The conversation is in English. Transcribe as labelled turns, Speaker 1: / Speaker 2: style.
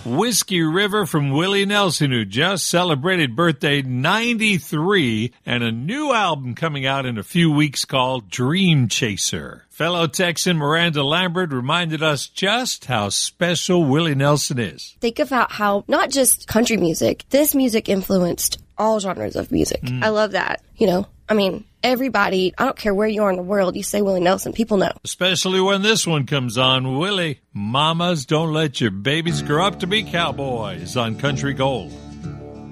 Speaker 1: Whiskey River from Willie Nelson, who just celebrated birthday 93, and a new album coming out in a few weeks called Dream Chaser. Fellow Texan Miranda Lambert reminded us just how special Willie Nelson is.
Speaker 2: Think about how not just country music, this music influenced all genres of music. I love that. You know, I mean, everybody, I don't care where you are in the world, you say Willie Nelson, people know.
Speaker 1: Especially when this one comes on, Willie. Mamas, don't let your babies grow up to be cowboys on Country Gold.